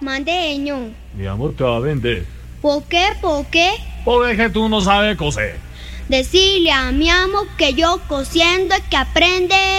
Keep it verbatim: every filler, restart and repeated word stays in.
Mandeño. Mi amor, te va a vender. ¿Por qué? ¿Por qué? Porque es que tú no sabes coser. Decirle a mi amo que yo cosiendo es que aprende.